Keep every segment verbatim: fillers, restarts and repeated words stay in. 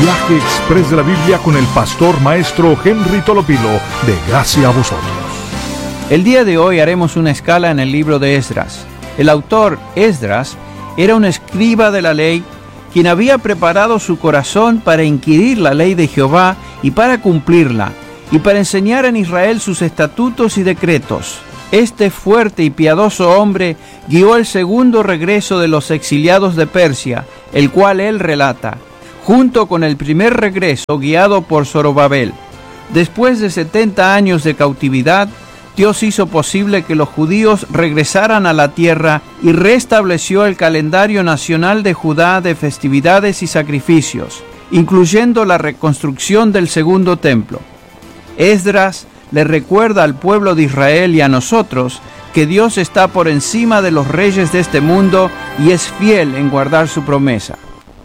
Viaje Express de la Biblia con el pastor maestro Henry Tolopilo, de Gracia a Vosotros. El día de hoy haremos una escala en el libro de Esdras. El autor, Esdras, era un escriba de la ley, quien había preparado su corazón para inquirir la ley de Jehová y para cumplirla, y para enseñar en Israel sus estatutos y decretos. Este fuerte y piadoso hombre guió el segundo regreso de los exiliados de Persia, el cual él relata, junto con el primer regreso guiado por Zorobabel. Después de setenta años de cautividad, Dios hizo posible que los judíos regresaran a la tierra y restableció el calendario nacional de Judá de festividades y sacrificios, incluyendo la reconstrucción del segundo templo. Esdras le recuerda al pueblo de Israel y a nosotros que Dios está por encima de los reyes de este mundo y es fiel en guardar su promesa.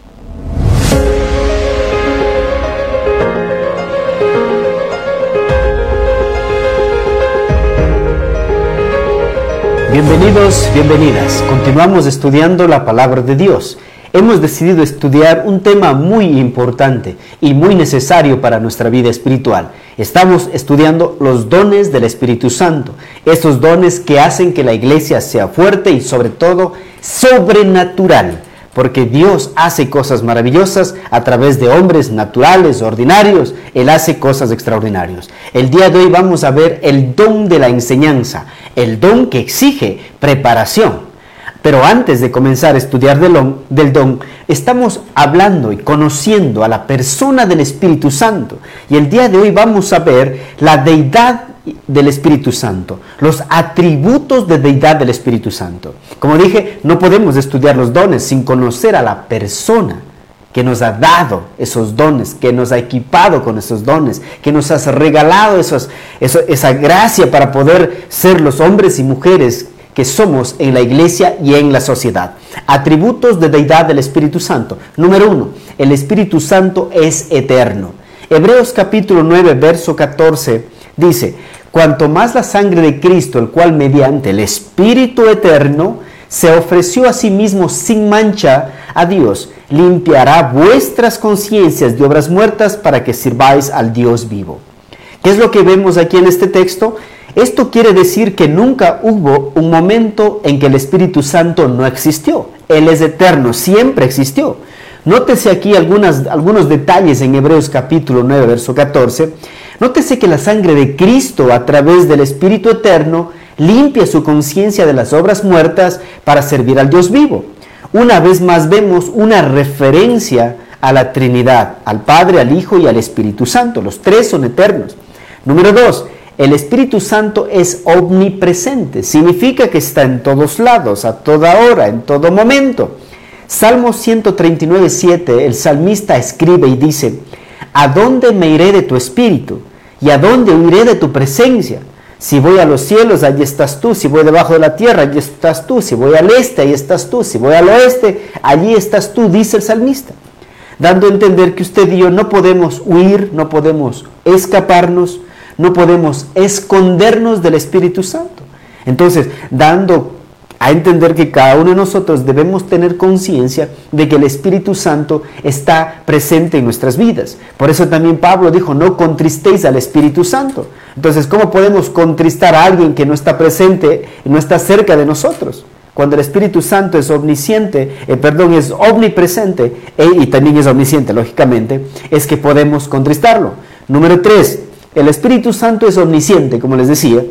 Bienvenidos, bienvenidas. Continuamos estudiando la palabra de Dios. Hemos decidido estudiar un tema muy importante y muy necesario para nuestra vida espiritual. Estamos estudiando los dones del Espíritu Santo, esos dones que hacen que la iglesia sea fuerte y sobre todo sobrenatural, porque Dios hace cosas maravillosas a través de hombres naturales, ordinarios. Él hace cosas extraordinarias. El día de hoy vamos a ver el don de la enseñanza, el don que exige preparación. Pero antes de comenzar a estudiar del don, del don, estamos hablando y conociendo a la persona del Espíritu Santo. Y el día de hoy vamos a ver la deidad del Espíritu Santo, los atributos de deidad del Espíritu Santo. Como dije, no podemos estudiar los dones sin conocer a la persona que nos ha dado esos dones, que nos ha equipado con esos dones, que nos ha regalado esos, eso, esa gracia para poder ser los hombres y mujeres que somos en la iglesia y en la sociedad. Atributos de deidad del Espíritu Santo. Número uno, el Espíritu Santo es eterno. Hebreos capítulo nueve, verso catorce, dice: cuanto más la sangre de Cristo, el cual mediante el Espíritu eterno se ofreció a sí mismo sin mancha a Dios, limpiará vuestras conciencias de obras muertas para que sirváis al Dios vivo. ¿Qué es lo que vemos aquí en este texto? Esto quiere decir que nunca hubo un momento en que el Espíritu Santo no existió. Él es eterno, siempre existió. Nótese aquí algunas, algunos detalles en Hebreos capítulo nueve, verso catorce. Nótese que la sangre de Cristo a través del Espíritu eterno limpia su conciencia de las obras muertas para servir al Dios vivo. Una vez más vemos una referencia a la Trinidad, al Padre, al Hijo y al Espíritu Santo. Los tres son eternos. Número dos, el Espíritu Santo es omnipresente. Significa que está en todos lados, a toda hora, en todo momento. Salmo ciento treinta y nueve, siete, el salmista escribe y dice: ¿a dónde me iré de tu espíritu? ¿Y a dónde huiré de tu presencia? Si voy a los cielos, allí estás tú. Si voy debajo de la tierra, allí estás tú. Si voy al este, allí estás tú. Si voy al oeste, allí estás tú, dice el salmista. Dando a entender que usted y yo no podemos huir, no podemos escaparnos, no podemos escondernos del Espíritu Santo. Entonces, dando a entender que cada uno de nosotros debemos tener conciencia de que el Espíritu Santo está presente en nuestras vidas. Por eso también Pablo dijo: no contristéis al Espíritu Santo. Entonces, ¿cómo podemos contristar a alguien que no está presente, no está cerca de nosotros? Cuando el Espíritu Santo es omnisciente, eh, perdón, es omnipresente eh, y también es omnisciente, lógicamente, es que podemos contristarlo. Número tres, el Espíritu Santo es omnisciente, como les decía.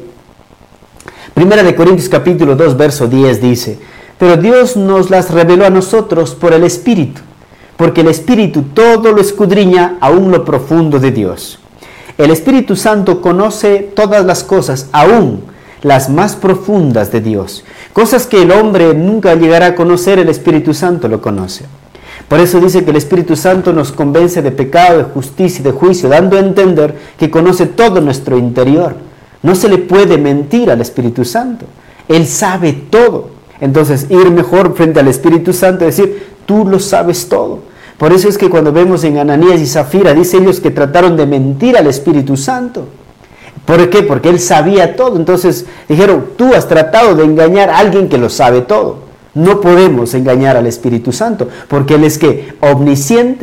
Primera de Corintios capítulo dos, verso diez dice: pero Dios nos las reveló a nosotros por el Espíritu, porque el Espíritu todo lo escudriña aún lo profundo de Dios. El Espíritu Santo conoce todas las cosas, aún las más profundas de Dios. Cosas que el hombre nunca llegará a conocer, el Espíritu Santo lo conoce. Por eso dice que el Espíritu Santo nos convence de pecado, de justicia y de juicio, dando a entender que conoce todo nuestro interior. No se le puede mentir al Espíritu Santo. Él sabe todo. Entonces, ir mejor frente al Espíritu Santo es decir: tú lo sabes todo. Por eso es que cuando vemos en Ananías y Zafira, dice ellos que trataron de mentir al Espíritu Santo. ¿Por qué? Porque él sabía todo. Entonces dijeron: tú has tratado de engañar a alguien que lo sabe todo. No podemos engañar al Espíritu Santo, porque Él es que omnisciente.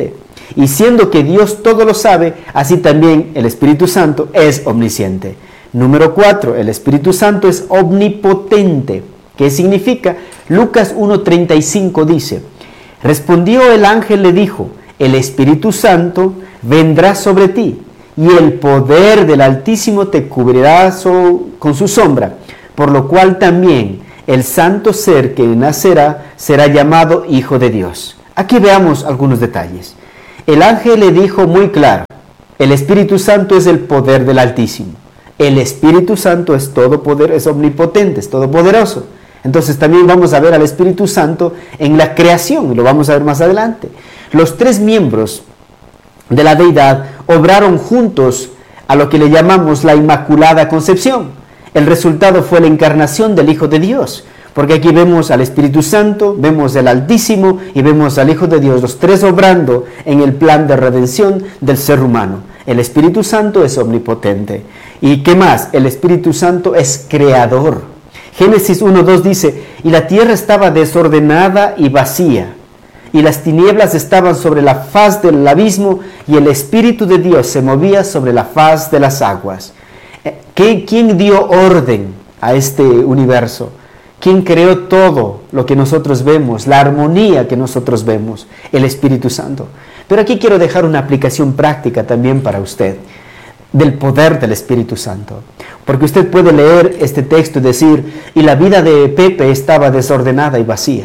Y siendo que Dios todo lo sabe, así también el Espíritu Santo es omnisciente. Número cuatro, el Espíritu Santo es omnipotente. ¿Qué significa? Lucas uno treinta y cinco dice: respondió el ángel, le dijo, el Espíritu Santo vendrá sobre ti, y el poder del Altísimo te cubrirá so, con su sombra, por lo cual también el santo ser que nacerá será llamado Hijo de Dios. Aquí veamos algunos detalles. El ángel le dijo muy claro, el Espíritu Santo es el poder del Altísimo. El Espíritu Santo es todo poder, es omnipotente, es todopoderoso. Entonces también vamos a ver al Espíritu Santo en la creación, y lo vamos a ver más adelante. Los tres miembros de la deidad obraron juntos a lo que le llamamos la Inmaculada Concepción. El resultado fue la encarnación del Hijo de Dios, porque aquí vemos al Espíritu Santo, vemos al Altísimo y vemos al Hijo de Dios, los tres obrando en el plan de redención del ser humano. El Espíritu Santo es omnipotente. ¿Y qué más? El Espíritu Santo es creador. Génesis uno dos dice, y la tierra estaba desordenada y vacía, y las tinieblas estaban sobre la faz del abismo, y el Espíritu de Dios se movía sobre la faz de las aguas. ¿Qué, ¿Quién dio orden a este universo? ¿Quién creó todo lo que nosotros vemos, la armonía que nosotros vemos? El Espíritu Santo. Pero aquí quiero dejar una aplicación práctica también para usted, del poder del Espíritu Santo. Porque usted puede leer este texto y decir, y la vida de Pepe estaba desordenada y vacía.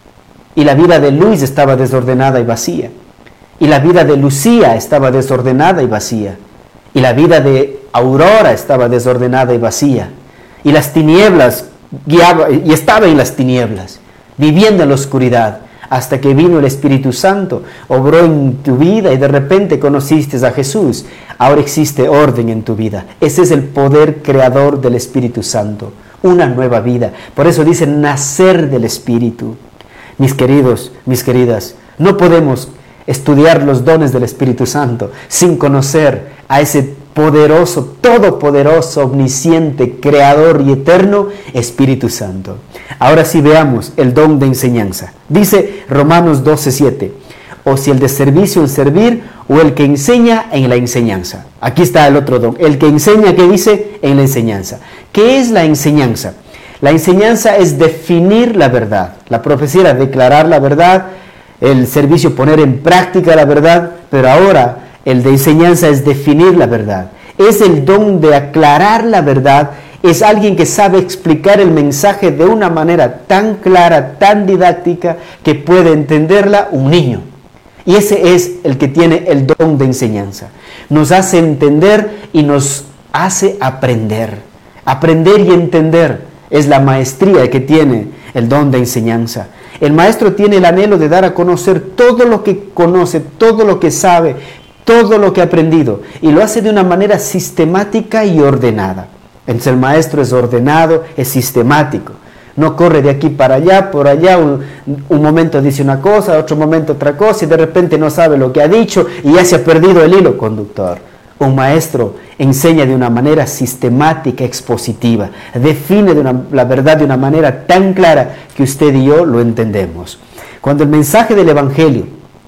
Y la vida de Luis estaba desordenada y vacía. Y la vida de Lucía estaba desordenada y vacía. Y la vida de Aurora estaba desordenada y vacía. Y las tinieblas guiaba, y estaba en las tinieblas, viviendo en la oscuridad, hasta que vino el Espíritu Santo, obró en tu vida y de repente conociste a Jesús. Ahora existe orden en tu vida. Ese es el poder creador del Espíritu Santo, una nueva vida. Por eso dice nacer del Espíritu. Mis queridos, mis queridas, no podemos estudiar los dones del Espíritu Santo sin conocer a ese poderoso, todopoderoso, omnisciente, creador y eterno Espíritu Santo. Ahora sí veamos el don de enseñanza. Dice Romanos doce siete, o si el de servicio en servir, o el que enseña en la enseñanza. Aquí está el otro don, el que enseña, ¿qué dice? En la enseñanza. ¿Qué es la enseñanza? La enseñanza es definir la verdad. La profecía era declarar la verdad, el servicio poner en práctica la verdad, pero ahora el de enseñanza es definir la verdad. Es el don de aclarar la verdad. Es alguien que sabe explicar el mensaje de una manera tan clara, tan didáctica, que puede entenderla un niño. Y ese es el que tiene el don de enseñanza. Nos hace entender y nos hace aprender. Aprender y entender es la maestría que tiene el don de enseñanza. El maestro tiene el anhelo de dar a conocer todo lo que conoce, todo lo que sabe, todo lo que ha aprendido, y lo hace de una manera sistemática y ordenada. Entonces el maestro es ordenado, es sistemático. No corre de aquí para allá, por allá, un, un momento dice una cosa, otro momento otra cosa, y de repente no sabe lo que ha dicho y ya se ha perdido el hilo conductor. Un maestro enseña de una manera sistemática, expositiva, define de una, la verdad de una manera tan clara que usted y yo lo entendemos. Cuando el mensaje del Evangelio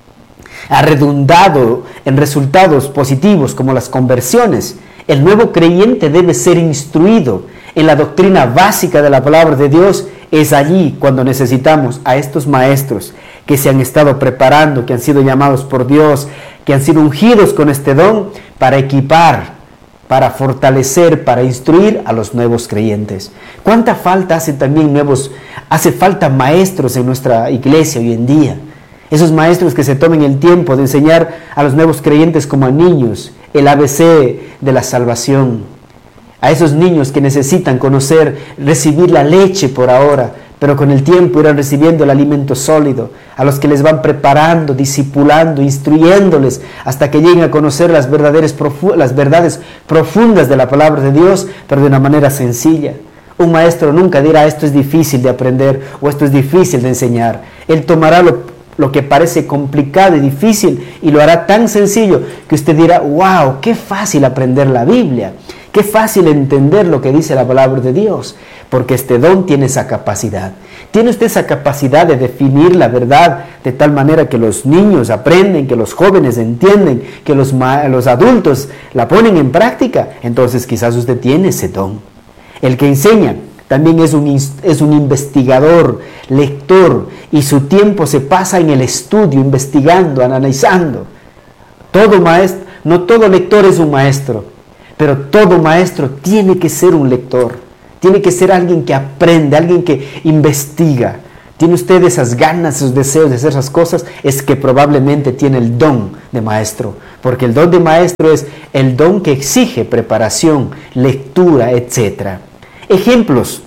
ha redundado en resultados positivos como las conversiones, el nuevo creyente debe ser instruido en la doctrina básica de la palabra de Dios. Es allí cuando necesitamos a estos maestros que se han estado preparando, que han sido llamados por Dios, que han sido ungidos con este don para equipar, para fortalecer, para instruir a los nuevos creyentes. ¿Cuánta falta hace también nuevos, hace falta maestros en nuestra iglesia hoy en día? Esos maestros que se tomen el tiempo de enseñar a los nuevos creyentes como a niños el A B C de la salvación. A esos niños que necesitan conocer, recibir la leche por ahora, pero con el tiempo irán recibiendo el alimento sólido. A los que les van preparando, discipulando, instruyéndoles hasta que lleguen a conocer las, verdaderas, las verdades profundas de la palabra de Dios, pero de una manera sencilla. Un maestro nunca dirá esto es difícil de aprender o esto es difícil de enseñar. Él tomará lo, lo que parece complicado y difícil y lo hará tan sencillo que usted dirá, wow, qué fácil aprender la Biblia. Qué fácil entender lo que dice la palabra de Dios, porque este don tiene esa capacidad. Tiene usted esa capacidad de definir la verdad de tal manera que los niños aprenden, que los jóvenes entienden, que los, los adultos la ponen en práctica. Entonces quizás usted tiene ese don. El que enseña también es un, es un investigador, lector, y su tiempo se pasa en el estudio, investigando, analizando. Todo maestro, no todo lector es un maestro, pero todo maestro tiene que ser un lector. Tiene que ser alguien que aprende, alguien que investiga. ¿Tiene usted esas ganas, esos deseos de hacer esas cosas? Es que probablemente tiene el don de maestro. Porque el don de maestro es el don que exige preparación, lectura, etcétera. Ejemplos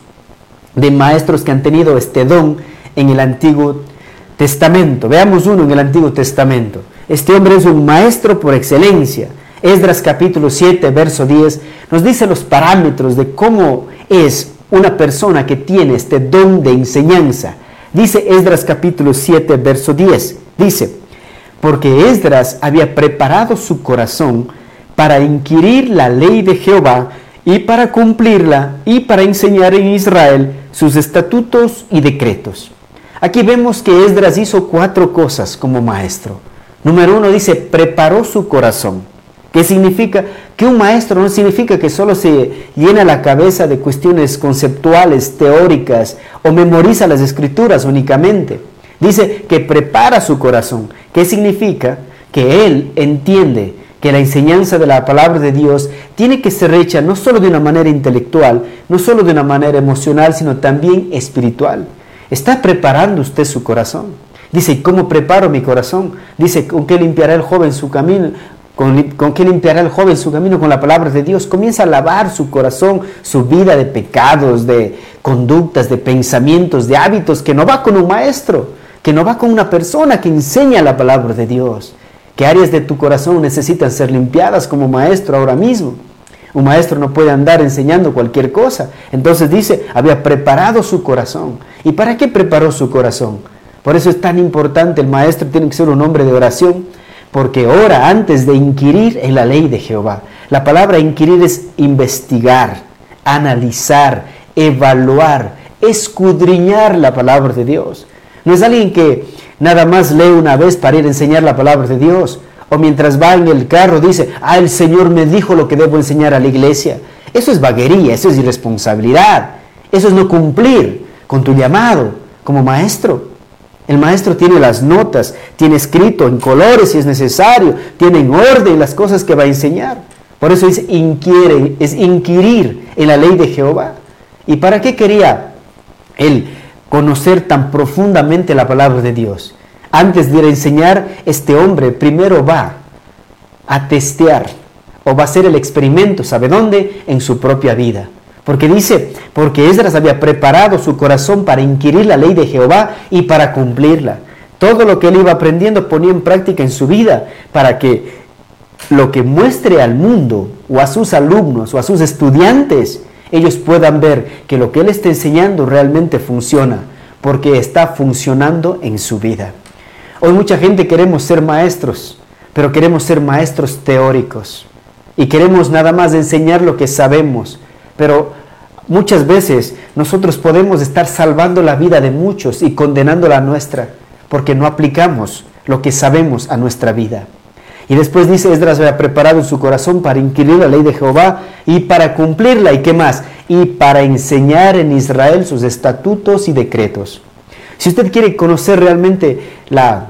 de maestros que han tenido este don en el Antiguo Testamento. Veamos uno en el Antiguo Testamento. Este hombre es un maestro por excelencia. Esdras capítulo siete, verso diez, nos dice los parámetros de cómo es una persona que tiene este don de enseñanza. Dice Esdras capítulo siete, verso diez, dice, porque Esdras había preparado su corazón para inquirir la ley de Jehová y para cumplirla y para enseñar en Israel sus estatutos y decretos. Aquí vemos que Esdras hizo cuatro cosas como maestro. Número uno dice, preparó su corazón. ¿Qué significa? Que un maestro no significa que solo se llena la cabeza de cuestiones conceptuales, teóricas, o memoriza las escrituras únicamente. Dice que prepara su corazón. ¿Qué significa? Que él entiende que la enseñanza de la palabra de Dios tiene que ser hecha no solo de una manera intelectual, no solo de una manera emocional, sino también espiritual. ¿Está preparando usted su corazón? Dice, ¿cómo preparo mi corazón? Dice, ¿con qué limpiará el joven su camino? ¿Con, ¿Con qué limpiará el joven su camino? Con la palabra de Dios. Comienza a lavar su corazón, su vida de pecados, de conductas, de pensamientos, de hábitos, que no va con un maestro, que no va con una persona que enseña la palabra de Dios. ¿Qué áreas de tu corazón necesitan ser limpiadas como maestro ahora mismo? Un maestro no puede andar enseñando cualquier cosa. Entonces dice, había preparado su corazón. ¿Y para qué preparó su corazón? Por eso es tan importante, el maestro tiene que ser un hombre de oración, porque ora antes de inquirir en la ley de Jehová. La palabra inquirir es investigar, analizar, evaluar, escudriñar la palabra de Dios. No es alguien que nada más lee una vez para ir a enseñar la palabra de Dios, o mientras va en el carro dice, ah, el Señor me dijo lo que debo enseñar a la iglesia. Eso es vaguería, eso es irresponsabilidad, eso es no cumplir con tu llamado como maestro. El maestro tiene las notas, tiene escrito en colores si es necesario, tiene en orden las cosas que va a enseñar. Por eso dice inquiere, es inquirir en la ley de Jehová. ¿Y para qué quería él conocer tan profundamente la palabra de Dios? Antes de ir a enseñar, este hombre primero va a testear o va a hacer el experimento. ¿Sabe dónde? En su propia vida. Porque dice, porque Esdras había preparado su corazón para inquirir la ley de Jehová y para cumplirla. Todo lo que él iba aprendiendo ponía en práctica en su vida para que lo que muestre al mundo o a sus alumnos o a sus estudiantes, ellos puedan ver que lo que él está enseñando realmente funciona, porque está funcionando en su vida. Hoy mucha gente queremos ser maestros, pero queremos ser maestros teóricos y queremos nada más enseñar lo que sabemos. Pero muchas veces nosotros podemos estar salvando la vida de muchos y condenando la nuestra, porque no aplicamos lo que sabemos a nuestra vida. Y después dice, Esdras había preparado su corazón para inquirir la ley de Jehová y para cumplirla. ¿Y qué más? Y para enseñar en Israel sus estatutos y decretos. Si usted quiere conocer realmente la...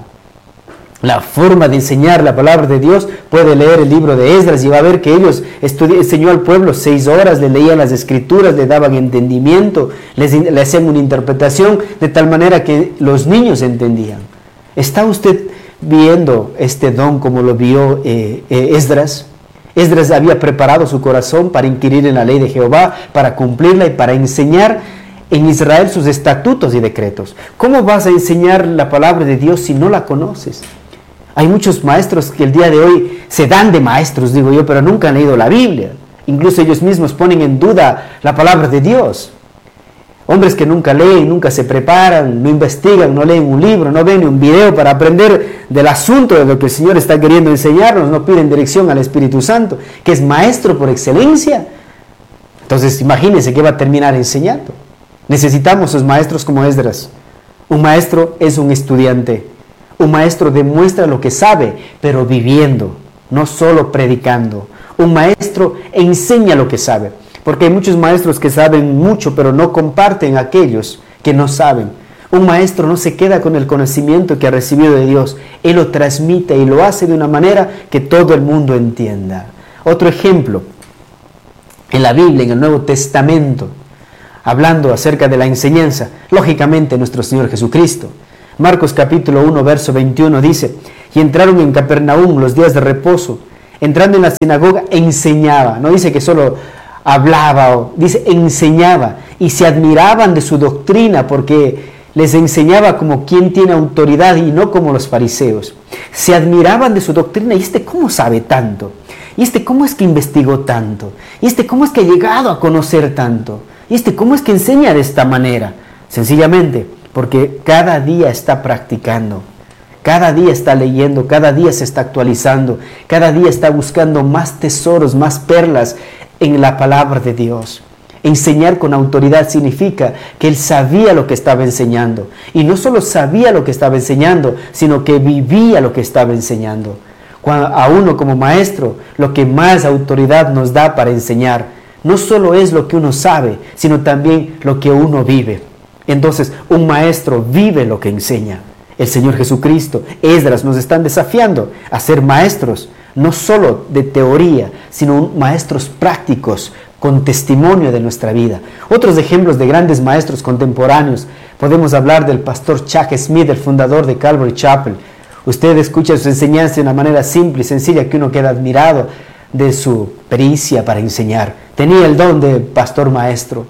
la forma de enseñar la palabra de Dios, puede leer el libro de Esdras y va a ver que ellos estudió, enseñó al pueblo seis horas, le leían las escrituras, le daban entendimiento, les, le hacían una interpretación de tal manera que los niños entendían. ¿Está usted viendo este don como lo vio eh, eh, Esdras? Esdras había preparado su corazón para inquirir en la ley de Jehová, para cumplirla y para enseñar en Israel sus estatutos y decretos. ¿Cómo vas a enseñar la palabra de Dios si no la conoces? Hay muchos maestros que el día de hoy se dan de maestros, digo yo, pero nunca han leído la Biblia. Incluso ellos mismos ponen en duda la palabra de Dios. Hombres que nunca leen, nunca se preparan, no investigan, no leen un libro, no ven un video para aprender del asunto de lo que el Señor está queriendo enseñarnos, no piden dirección al Espíritu Santo, que es maestro por excelencia. Entonces, imagínense que va a terminar enseñando. Necesitamos los maestros como Esdras. Un maestro es un estudiante. Un maestro demuestra lo que sabe, pero viviendo, no solo predicando. Un maestro enseña lo que sabe, porque hay muchos maestros que saben mucho, pero no comparten a aquellos que no saben. Un maestro no se queda con el conocimiento que ha recibido de Dios. Él lo transmite y lo hace de una manera que todo el mundo entienda. Otro ejemplo, en la Biblia, en el Nuevo Testamento, hablando acerca de la enseñanza, lógicamente nuestro Señor Jesucristo. Marcos capítulo uno, verso veintiuno dice, y entraron en Capernaum los días de reposo, entrando en la sinagoga enseñaba, no dice que solo hablaba, o, dice enseñaba, y se admiraban de su doctrina porque les enseñaba como quien tiene autoridad y no como los fariseos. Se admiraban de su doctrina, y este cómo sabe tanto, y este cómo es que investigó tanto, y este cómo es que ha llegado a conocer tanto, y este cómo es que enseña de esta manera. Sencillamente porque cada día está practicando, cada día está leyendo, cada día se está actualizando, cada día está buscando más tesoros, más perlas en la palabra de Dios. Enseñar con autoridad significa que él sabía lo que estaba enseñando, y no solo sabía lo que estaba enseñando, sino que vivía lo que estaba enseñando. Cuando a uno como maestro, lo que más autoridad nos da para enseñar, no solo es lo que uno sabe, sino también lo que uno vive. Entonces, un maestro vive lo que enseña. El Señor Jesucristo, Esdras, nos están desafiando a ser maestros, no solo de teoría, sino maestros prácticos, con testimonio de nuestra vida. Otros ejemplos de grandes maestros contemporáneos, podemos hablar del pastor Chuck Smith, el fundador de Calvary Chapel. Usted escucha su enseñanza de una manera simple y sencilla que uno queda admirado de su pericia para enseñar. Tenía el don de pastor maestro.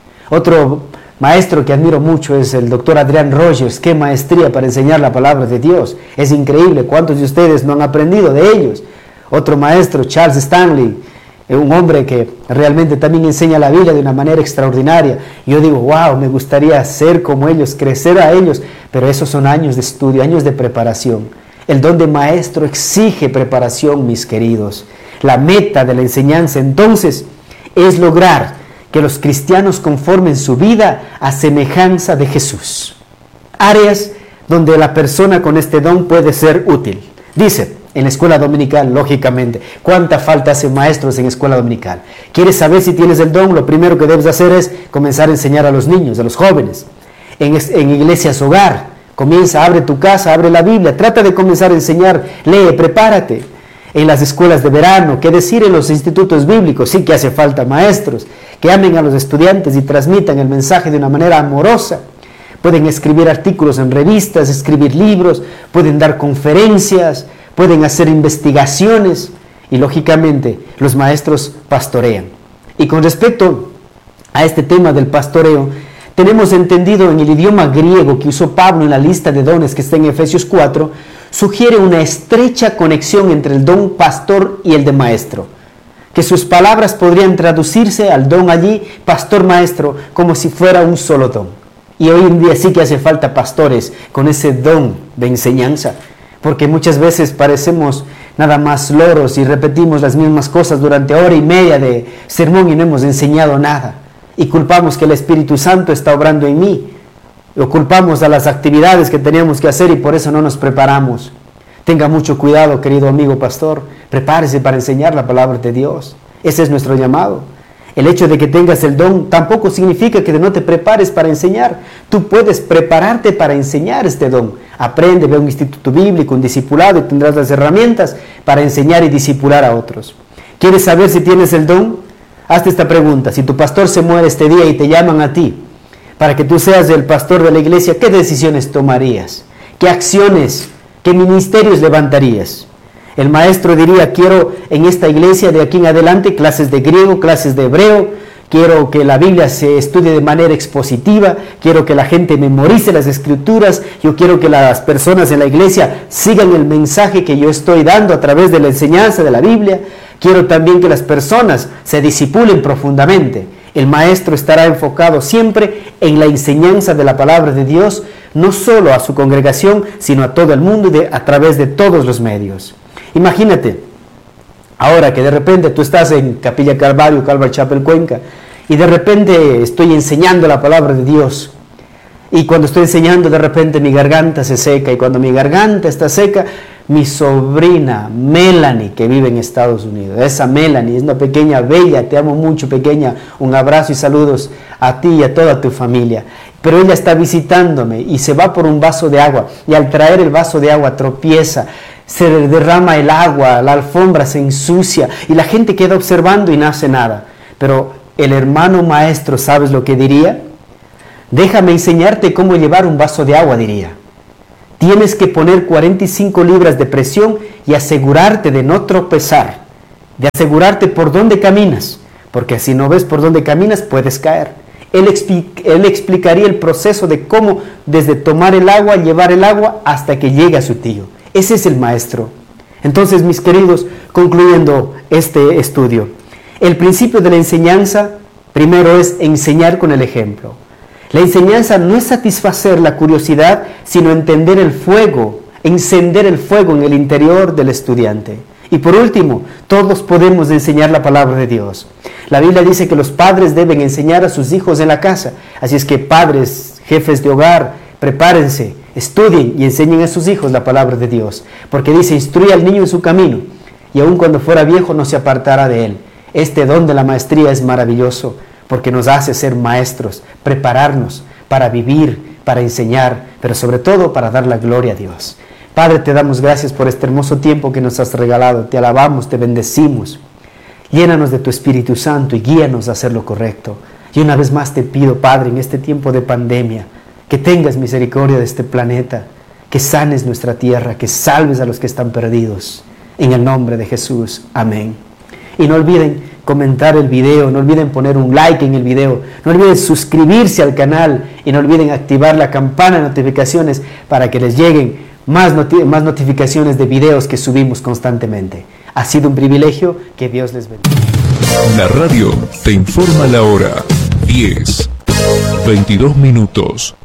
Otro maestro que admiro mucho es el doctor Adrian Rogers. Qué maestría para enseñar la palabra de Dios. Es increíble cuántos de ustedes no han aprendido de ellos. Otro maestro, Charles Stanley, un hombre que realmente también enseña la Biblia de una manera extraordinaria. Yo digo, wow, me gustaría ser como ellos, crecer a ellos, pero esos son años de estudio, años de preparación. El don de maestro exige preparación, mis queridos. La meta de la enseñanza, entonces, es lograr que los cristianos conformen su vida a semejanza de Jesús. Áreas donde la persona con este don puede ser útil. Dice, en la escuela dominical, lógicamente, ¿cuánta falta hace maestros en escuela dominical? ¿Quieres saber si tienes el don? Lo primero que debes hacer es comenzar a enseñar a los niños, a los jóvenes. En, en iglesias hogar, comienza, abre tu casa, abre la Biblia, trata de comenzar a enseñar, lee, prepárate. En las escuelas de verano, qué decir en los institutos bíblicos, sí que hace falta maestros que amen a los estudiantes y transmitan el mensaje de una manera amorosa. Pueden escribir artículos en revistas, escribir libros, pueden dar conferencias, pueden hacer investigaciones y lógicamente los maestros pastorean. Y con respecto a este tema del pastoreo, tenemos entendido en el idioma griego que usó Pablo en la lista de dones que está en Efesios cuatro, sugiere una estrecha conexión entre el don pastor y el de maestro, que sus palabras podrían traducirse al don allí, pastor maestro, como si fuera un solo don. Y hoy en día sí que hace falta pastores con ese don de enseñanza, porque muchas veces parecemos nada más loros y repetimos las mismas cosas durante hora y media de sermón y no hemos enseñado nada. Y culpamos que el Espíritu Santo está obrando en mí, o culpamos a las actividades que teníamos que hacer y por eso no nos preparamos. Tenga mucho cuidado, querido amigo pastor, prepárese para enseñar la palabra de Dios. Ese es nuestro llamado. El hecho de que tengas el don tampoco significa que no te prepares para enseñar. Tú puedes prepararte para enseñar este don. Aprende, ve a un instituto bíblico, un discipulado y tendrás las herramientas para enseñar y discipular a otros. ¿Quieres saber si tienes el don? Hazte esta pregunta. Si tu pastor se muere este día y te llaman a ti para que tú seas el pastor de la iglesia, ¿qué decisiones tomarías? ¿Qué acciones, qué ministerios levantarías? El maestro diría, quiero en esta iglesia de aquí en adelante clases de griego, clases de hebreo, quiero que la Biblia se estudie de manera expositiva, quiero que la gente memorice las escrituras, yo quiero que las personas en la iglesia sigan el mensaje que yo estoy dando a través de la enseñanza de la Biblia, quiero también que las personas se disipulen profundamente. El maestro estará enfocado siempre en la enseñanza de la palabra de Dios, no solo a su congregación, sino a todo el mundo y de, a través de todos los medios. Imagínate, ahora que de repente tú estás en Capilla Calvario, Calvary Chapel, Cuenca, y de repente estoy enseñando la palabra de Dios. Y cuando estoy enseñando, de repente mi garganta se seca. Y cuando mi garganta está seca, mi sobrina Melanie, que vive en Estados Unidos, esa Melanie es una pequeña bella, te amo mucho pequeña, un abrazo y saludos a ti y a toda tu familia. Pero ella está visitándome y se va por un vaso de agua. Y al traer el vaso de agua tropieza, se derrama el agua, la alfombra se ensucia y la gente queda observando y no hace nada. Pero el hermano maestro, ¿sabes lo que diría? Déjame enseñarte cómo llevar un vaso de agua, diría. Tienes que poner cuarenta y cinco libras de presión y asegurarte de no tropezar, de asegurarte por dónde caminas, porque si no ves por dónde caminas puedes caer. Él, expli- él explicaría el proceso de cómo desde tomar el agua, llevar el agua hasta que llegue a su tío. Ese es el maestro. Entonces, mis queridos, concluyendo este estudio, el principio de la enseñanza primero es enseñar con el ejemplo. La enseñanza no es satisfacer la curiosidad, sino entender el fuego, encender el fuego en el interior del estudiante. Y por último, todos podemos enseñar la palabra de Dios. La Biblia dice que los padres deben enseñar a sus hijos en la casa. Así es que padres, jefes de hogar, prepárense, estudien y enseñen a sus hijos la palabra de Dios. Porque dice, instruye al niño en su camino, y aun cuando fuera viejo no se apartará de él. Este don de la maestría es maravilloso, porque nos hace ser maestros, prepararnos para vivir, para enseñar, pero sobre todo para dar la gloria a Dios. Padre, te damos gracias por este hermoso tiempo que nos has regalado. Te alabamos, te bendecimos. Llénanos de tu Espíritu Santo y guíanos a hacer lo correcto. Y una vez más te pido, Padre, en este tiempo de pandemia, que tengas misericordia de este planeta, que sanes nuestra tierra, que salves a los que están perdidos. En el nombre de Jesús. Amén. Y no olviden comentar el video, no olviden poner un like en el video, no olviden suscribirse al canal y no olviden activar la campana de notificaciones para que les lleguen más, noti- más notificaciones de videos que subimos constantemente. Ha sido un privilegio, que Dios les bendiga. La radio te informa la hora, diez, veintidós minutos.